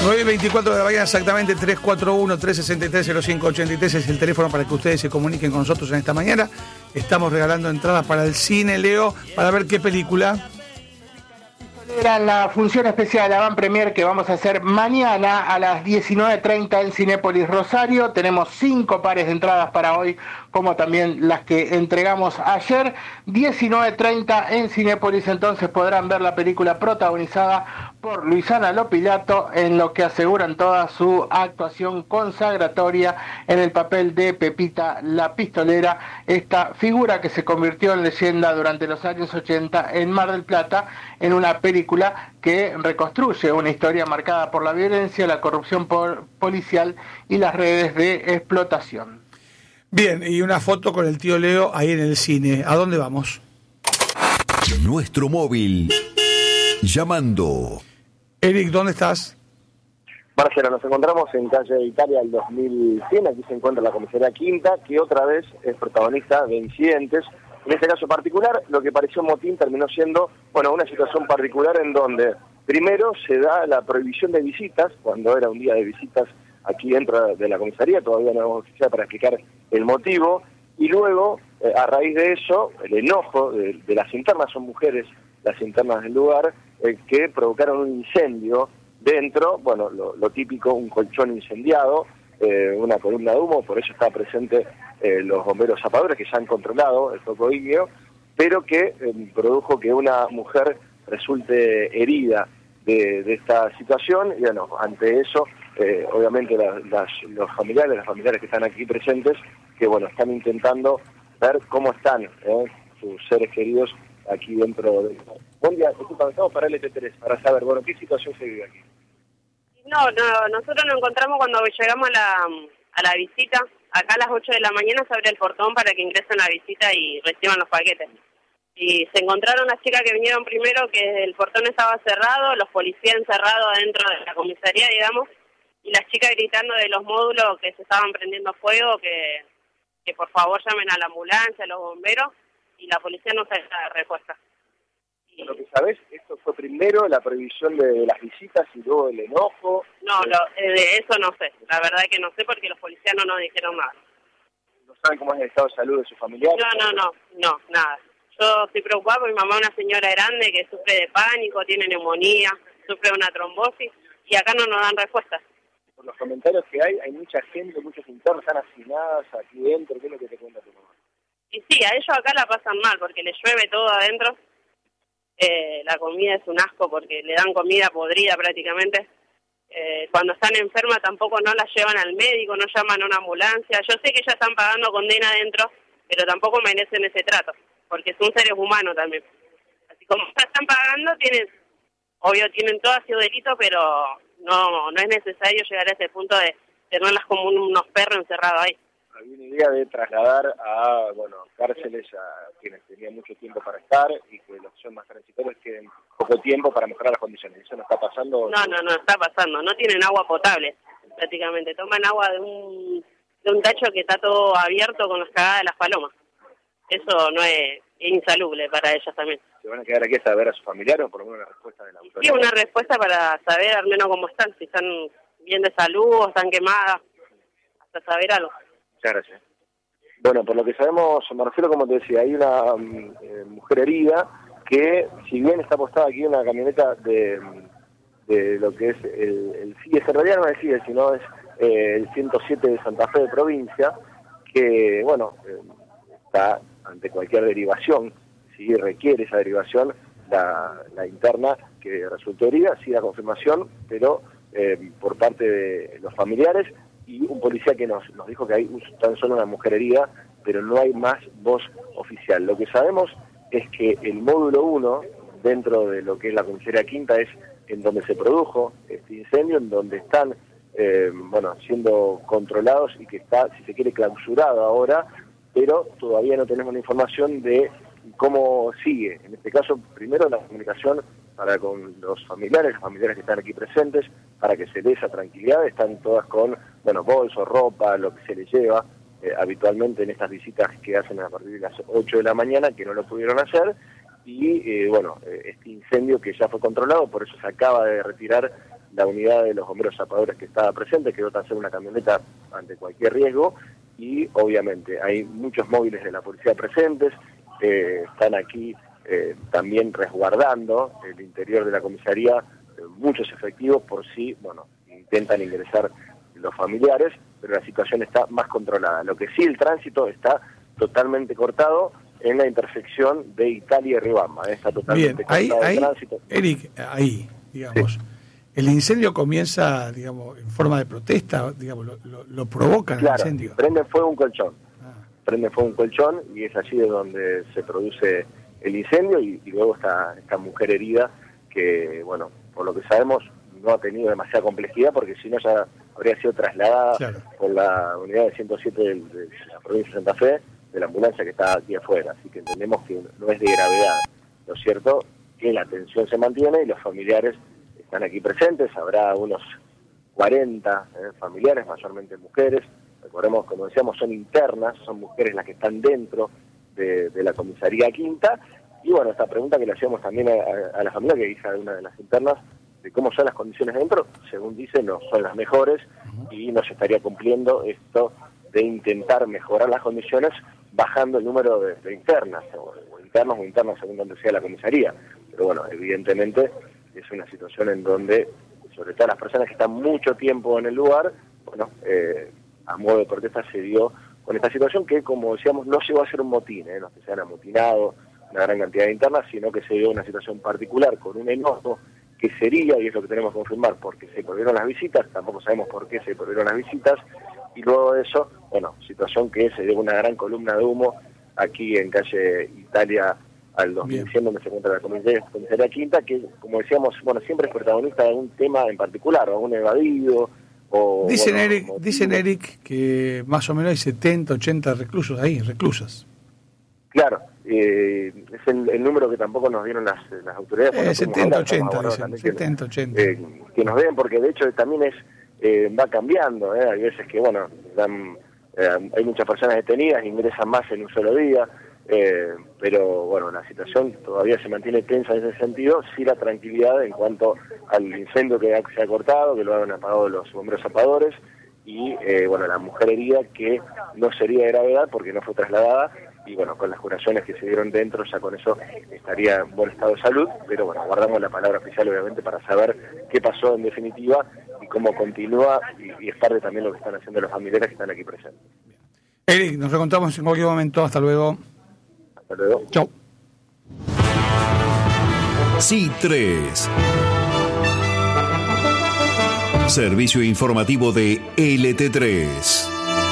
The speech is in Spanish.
9:24 de la mañana, exactamente. 341-363-0583 es el teléfono para que ustedes se comuniquen con nosotros en esta mañana. Estamos regalando entradas para el cine, Leo, para ver qué película. Era la función especial, la Van Premier, que vamos a hacer mañana a las 19:30 en Cinépolis Rosario. Tenemos 5 pares de entradas para hoy, como también las que entregamos ayer. 19:30 en Cinépolis, entonces podrán ver la película protagonizada por Luisana Lopilato, en lo que aseguran toda su actuación consagratoria en el papel de Pepita la Pistolera, esta figura que se convirtió en leyenda durante los años 80 en Mar del Plata, en una película que reconstruye una historia marcada por la violencia, la corrupción policial y las redes de explotación. Bien, y una foto con el tío Leo ahí en el cine. ¿A dónde vamos? Nuestro móvil. Llamando. Eric, ¿dónde estás? Marcela, nos encontramos en calle Italia del 2100. Aquí se encuentra la comisaría Quinta, que otra vez es protagonista de incidentes. En este caso particular, lo que pareció motín terminó siendo, una situación particular en donde primero se da la prohibición de visitas, cuando era un día de visitas aquí dentro de la comisaría, todavía no hemos oficial para explicar el motivo, y luego, a raíz de eso, el enojo de las internas, son mujeres las internas del lugar, que provocaron un incendio dentro, lo típico, un colchón incendiado, una columna de humo, por eso está presente los bomberos zapadores que ya han controlado el foco ígneo, pero que produjo que una mujer resulte herida de esta situación, y ante eso, obviamente los familiares, las familiares que están aquí presentes, que están intentando ver cómo están sus seres queridos aquí dentro de... Buen día, disculpa, estamos para LT3, para saber, qué situación se vive aquí. No, nosotros nos encontramos cuando llegamos a la visita. Acá a las 8 de la mañana se abre el portón para que ingresen a la visita y reciban los paquetes. Y se encontraron las chicas que vinieron primero, que el portón estaba cerrado, los policías encerrados adentro de la comisaría, digamos, y las chicas gritando de los módulos que se estaban prendiendo fuego, que por favor llamen a la ambulancia, a los bomberos, y la policía no se da respuesta. Lo que sabés, esto fue primero la prohibición de las visitas y luego el enojo. No, de eso no sé. La verdad es que no sé porque los policías no nos dijeron nada. ¿No saben cómo es el estado de salud de su familiar? No, nada. Yo estoy preocupada porque mi mamá es una señora grande que sufre de pánico, tiene neumonía, sufre una trombosis y acá no nos dan respuesta. Por los comentarios que hay mucha gente, muchos internos están hacinadas aquí dentro. ¿Qué es lo que te cuenta tu mamá? Y sí, a ellos acá la pasan mal porque les llueve todo adentro. La comida es un asco porque le dan comida podrida prácticamente. Cuando están enfermas tampoco no las llevan al médico, no llaman a una ambulancia. Yo sé que ya están pagando condena adentro, pero tampoco merecen ese trato, porque son seres humanos también. Así como están pagando, tienen todo ha sido delito, pero no es necesario llegar a ese punto de tenerlas como unos perros encerrados ahí. Había una idea de trasladar a cárceles a quienes tenían mucho tiempo para estar y que los que son más transitorios queden poco tiempo para mejorar las condiciones. ¿Eso no está pasando? No está pasando. No tienen agua potable prácticamente. Toman agua de un tacho que está todo abierto con las cagadas de las palomas. Eso no es insalubre para ellas también. ¿Se van a quedar aquí hasta ver a sus familiares o por lo menos una respuesta de la autoridad? Sí, una respuesta para saber al menos cómo están, si están bien de salud o están quemadas, hasta saber algo. Muchas gracias. Por lo que sabemos, Marcelo, como te decía, hay una mujer herida que, si bien está apostada aquí en una camioneta de lo que es el CIE, en realidad no es el CIE, sino es el 107 de Santa Fe de provincia, que, está ante cualquier derivación, si requiere esa derivación, la interna que resultó herida, sí da confirmación, pero por parte de los familiares, y un policía que nos dijo que hay tan solo una mujer herida, pero no hay más voz oficial. Lo que sabemos es que el módulo 1, dentro de lo que es la comisaría Quinta, es en donde se produjo este incendio, en donde están siendo controlados y que está, si se quiere, clausurado ahora, pero todavía no tenemos la información de cómo sigue. En este caso, primero la comunicación con los familiares que están aquí presentes, para que se dé esa tranquilidad. Están todas con, bolsos, ropa, lo que se les lleva habitualmente en estas visitas que hacen a partir de las 8 de la mañana, que no lo pudieron hacer, y este incendio que ya fue controlado, por eso se acaba de retirar la unidad de los bomberos zapadores que estaba presente, que dotan ser una camioneta ante cualquier riesgo, y obviamente hay muchos móviles de la policía presentes, están aquí también resguardando el interior de la comisaría, muchos efectivos por si, intentan ingresar los familiares, pero la situación está más controlada. Lo que sí, el tránsito está totalmente cortado en la intersección de Italia y Riobamba, está totalmente cortado el tránsito. Eric, digamos, sí. El incendio comienza, digamos, en forma de protesta, digamos, lo provocan, claro, el incendio. Prende fuego un colchón. Prende fuego un colchón y es allí de donde se produce el incendio y luego esta mujer herida que, por lo que sabemos, no ha tenido demasiada complejidad porque si no ya habría sido trasladada por la unidad de 107 de la provincia de Santa Fe, de la ambulancia que está aquí afuera. Así que entendemos que no es de gravedad. Lo cierto que la atención se mantiene y los familiares están aquí presentes. Habrá unos 40 familiares, mayormente mujeres. Recordemos, como decíamos, son internas, son mujeres las que están dentro de la comisaría quinta. Y esta pregunta que le hacíamos también a la familia, que hija de una de las internas, de cómo son las condiciones dentro, según dice, no son las mejores y no se estaría cumpliendo esto de intentar mejorar las condiciones bajando el número de internas, o internos según donde sea la comisaría. Pero evidentemente es una situación en donde, sobre todo las personas que están mucho tiempo en el lugar, a modo de protesta se dio con esta situación que, como decíamos, no llegó a ser un motín, no es que se han amotinado una gran cantidad de internas, sino que se dio una situación particular con un enojo que sería, y es lo que tenemos que confirmar, porque se prohibieron las visitas, tampoco sabemos por qué se prohibieron las visitas, y luego de eso, situación que se dio una gran columna de humo aquí en calle Italia al 2100, donde se encuentra la comisaría quinta, que, como decíamos, siempre es protagonista de algún tema en particular, o algún evadido, o... Dicen, Eric, que más o menos hay 70, 80 reclusos ahí, reclusas. Claro, es el número que tampoco nos dieron las autoridades. 70, 80, dicen, 70, 80. Que nos den, porque de hecho también va cambiando, hay veces que, hay muchas personas detenidas, ingresan más en un solo día, pero la situación todavía se mantiene tensa en ese sentido, sí la tranquilidad en cuanto al incendio que se ha cortado, que lo han apagado los bomberos zapadores, y la mujer herida que no sería de gravedad porque no fue trasladada, y con las curaciones que se dieron dentro, ya con eso estaría en buen estado de salud, pero guardamos la palabra oficial obviamente para saber qué pasó en definitiva y cómo continúa, y es parte también lo que están haciendo los familiares que están aquí presentes. Eric, nos reencontramos en cualquier momento, hasta luego. Hasta luego. Chau. C3. Servicio informativo de LT3.